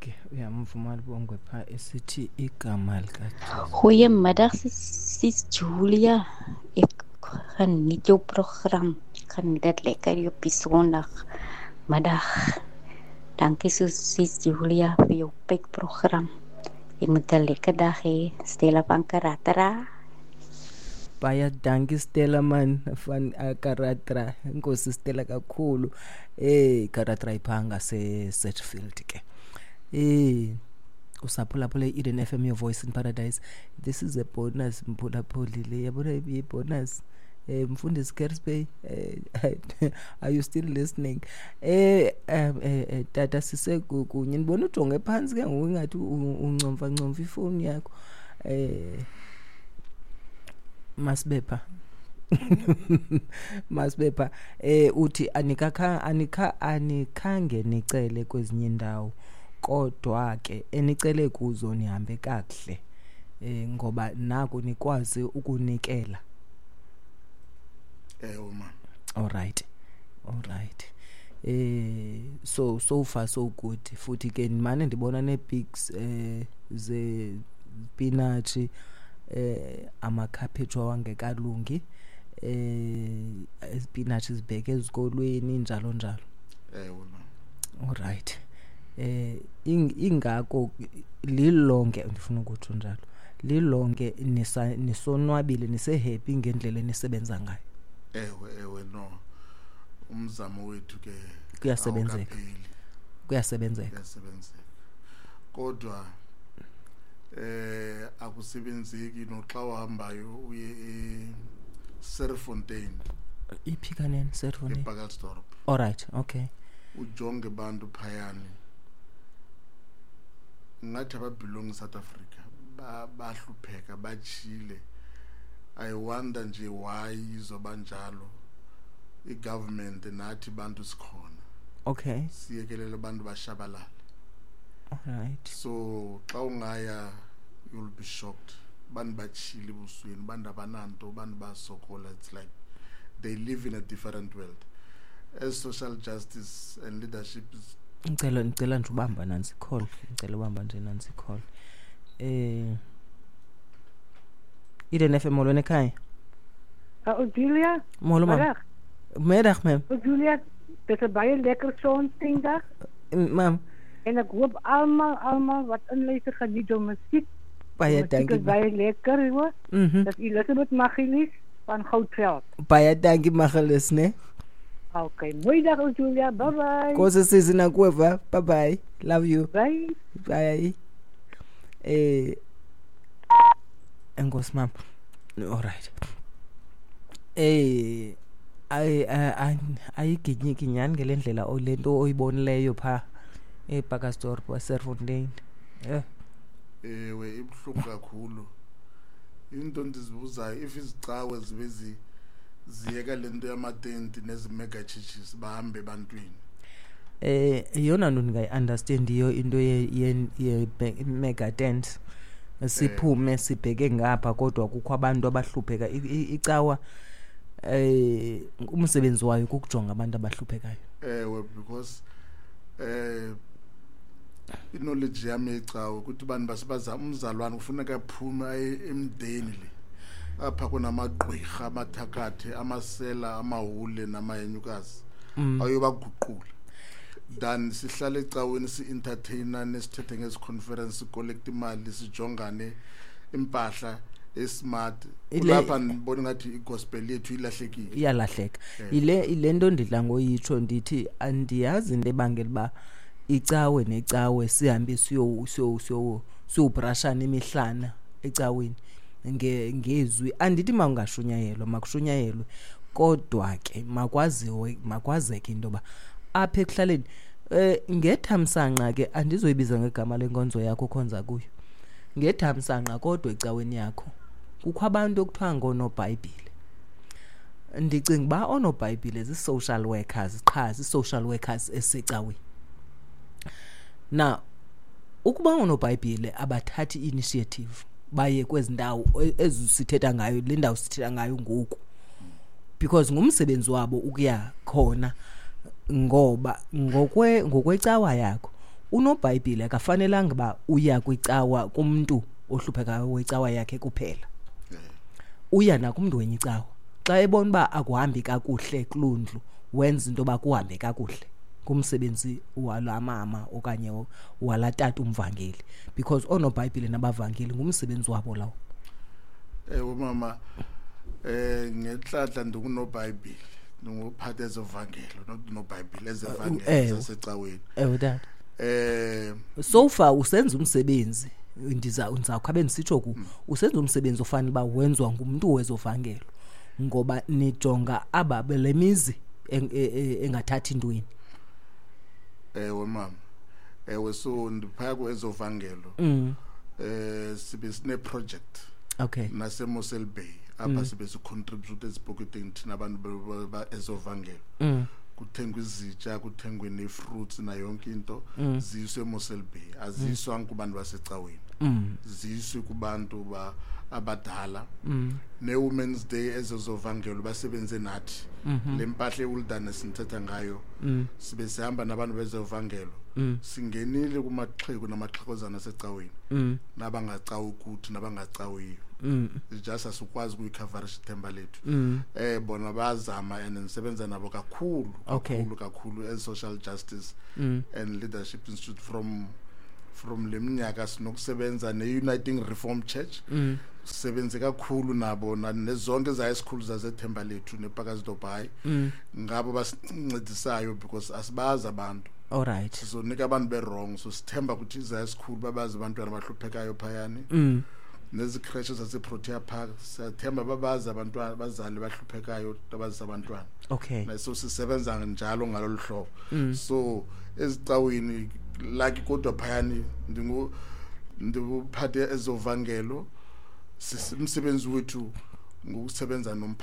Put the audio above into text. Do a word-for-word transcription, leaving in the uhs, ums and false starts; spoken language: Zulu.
Okay, uyamvuma Libongwe pha esithi igama likaJesu. Goeiemiddag sis Julia. Ek geniet jou program. Ek geniet dit lekker hier op die Sondagmiddag. Dankie sis Julia vir jou pikprogram. Jy moet 'n lekker dag hê. Stella van Karatra. Baie dankie Stella man van uh, Karatra. Inkosi Stella kakhulu. Eh Karatra iphanga se Sedgefield ke. Eh usaphula phula Eden F M, your voice in paradise. This is a bonus mphula pholile. Yabona i bonus. Eh mfundisi Kersbey, eh are you still listening? Eh eh tata sise kunye nibona ujonge phansi ke ngokungathi uncomfa ncomfa ifoni yakho. Eh Masbepha Masbepha eh uthi anikakha anika anikhange nicele kwezinye indawo kodwa ke enicele kuzo nihambe kakuhle eh ngoba naku nikwazi ukunikela. Eh uma all right all right eh so so far so good futhi ke manje ndibona ne pigs eh ze spinach eh amakhaphetshu wangekalungi eh spinach zibheke ezikolweni njalo njalo. Eh uma all right eh ingako lilonke ndifuna ukuthi njalo lilonke nisonwabile nise happy ngendlela enisebenza ngayo. Ewe ewe no umzamo wethu ke kuyasebenzeka kuyasebenzeka kuyasebenzeka kodwa eh akusebenzeki noxa uhambayo uye e Serfontein iphika Serfontein eBakelsdorp. All right, okay. Ujonge bantu phayani ngathi ababelong South Africa ba bahlupheka bachile. I wonder nje why izoba njalo I government nathi bantu sikhona. Okay. Siyekelele abantu bashabalala. All right. So xa ungaya you'll be shocked. Bantu bachile busweni bantu abananto bantu basokola. It's like they live in a different world. As social justice and leadership is ngicela ngicela nje ubamba nansi call ngicela ubamba nje nansi call eh Eden F M molweni ekhaya. Uh, Julia? Molo mam. Middag ma'am. Uh, Julia, dit is 'n baie lekker Sondag. Mam. En ek hoop almal almal wat inluister geniet jou musiek. Baie dankie. Dit is baie lekker hoor. Mhm. Dat Elisabeth Magilis van Goudveld. Baie dankie Magilis, né? Okay, mooi dag Julia. Bye bye. Kosi sisi nakuva. Bye bye. Love you. Bye. Bye. Eh Engos mam. All right. Eh ay ay ayiginyiki nyani ngelendlela olento oyibonileyo pha eBakelsdorp waSerfontein. Eh. Ewe ibhlungu kakhulu. Into ndizibuzayo if izicawe zibezi ziyeka lento yamatenti nezimega churches bahambe ebantwini. Eh yona nto ngingayi understand iyo into ye ye mega tent. Siphume sibheke ngapha kodwa kukho abantu abahlupheka icawa eh umsebenzi wayo ukujonga abantu abahluphekayo. Ewe because eh knowledge yami icawa ukuthi abantu basibaza umzalwane kufuneka aphuma emndeni le apha kunamagqwirha amathakathe amasela amahule namayenyukazi ayobaguqula dan sihlale ecaweni si entertainer nesithethe ngezi conference collect imali sijongane impahla esmart lapha ngibona ngathi igospel yethu ilahlekile iyalahleka ile ilento ndidla ngoyitsho ndithi andiyazi into ebangela ba icawe necawe sihambe siyo siyo siyo siyobrashana emihlana ecaweni nge ngezwi andithi mangashunyayelwa makushunyayelwe kodwa ke makwaziwe makwazeke into ba apha ekuhlaleni eh ngethamsanqa ke andizoyibiza ngegama lenkonzo yakho khonza kuyo ngethamsanqa kodwa ecaweni yakho kukho abantu okuthiwa ngonoBhayibhile. Ndicinga ba onoBhayibhile zi social workers qha zi social workers esecaweni. Na ukuba unoBhayibhile abathathi initiative baye kwezindawo ezisithetha ngayo le ndawo sithetha ngayo ngoku because ngumsebenzi wabo ukuya khona ngoba ngokwe ngokwecawa yakho unoBhayibhile akafanelanga ba uya kwicawa kumuntu ohluphekayo wecawa yakhe kuphela. Uya nakumuntu wenye icawa. Xa ebona ba akuhambi kakuhle kulundlu, wenza into bakuhambe kakuhle kumsebenzi wala mama okanye wala tata umvangeli, because onoBhayibhile nabavangeli ngumsebenzi wabo lawo. Eh umama eh ngehlahla ndikunoBhayibhile ngophatha ezovangelo not noBhayibhile ezevangelo zasecaweni. Eh dad. Eh so far usenza umsebenzi ndiza nizakhabe nisitsho ku usenza umsebenzi ofanele ba wenzwa ngumuntu wezovangelo, ngoba nijonga aba belemizi engathathi intweni. Ewe mama, ewe so ndiphaya kwezovangelo mm. eh sibe sine project okay nase Mosel Bay apha sibe si contribute ezipoketeni thina abantu ba ezovangelo. mm. Kuthengwa izitsha, kuthengwe ne fruits na yonke into ziswe Mosel Bay, aziswa kubantu basecaweni, ziswe kubantu ba abadala. Ne Women's Day ezozovangelo basebenze nathi lempahle uldane sinthetha ngayo, sibe sihamba nabantu bezovangelo, singenile kumaxheko namaxhekozana asecaweni nabangacawa ukuthi nabangacawiyo. It's just asukwazi kuyicoverage ithemba lethu. Eh bona bazama and nisebenza nabo kakhulu kakhulu kakhulu as social justice and leadership institute from from leminyaka sinokusebenza ne Uniting Reform Church. Sisebenze kakhulu nabo nezonke za high schools zazethemba lethu nePakazidobhayi. Ngabo basincedisayo because asibaza abantu. All right. So nika abantu be wrong, so sithemba ukuthi iza high school babazi abantwana abahluphekayo phayani. Mm. Nezi creches zase Protea Park siyathemba babazi abantwana bazali bahluphekayo abazi abantwana. Okay. Na so sisebenza njalo ngalolu hlobo. So ezicawini like kodwa phayani ndingu ndiphathe ezovangelo, sisemsebenzi wethu ngokusebenza nomphakathi.